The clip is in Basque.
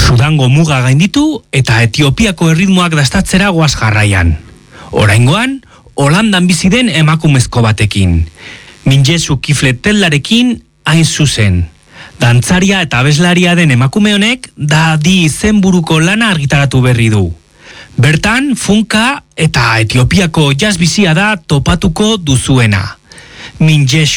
Sudango muga gainditu eta Etiopiako erritmoak dastatzera goaz jarraian. Oraingoan, Holandan bizi den emakumezko batekin. Minjesu Kiflet-Tellarekin hain zuzen. Dantzaria eta abeslaria den emakume honek Dadi izenburuko lana argitaratu berri du. Bertan, funka eta Etiopiako jazz bizia da topatuko duzuena. Minjesu